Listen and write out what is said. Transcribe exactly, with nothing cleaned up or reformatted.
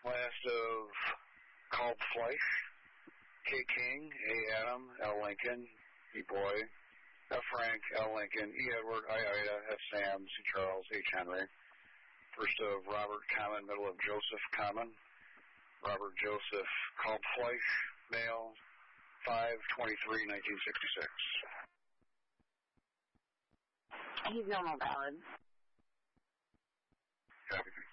Last of Called Fleisch, K. King, A. Adam, L. Lincoln, E. Boy, F. Frank, L. Lincoln, E. Edward, I. Ida, F. Sam, C. Charles, H. Henry. First of Robert Common, middle of Joseph Common. Robert Joseph Called Fleisch, male, five twenty-three nineteen sixty-six. He's no more valid. Copy.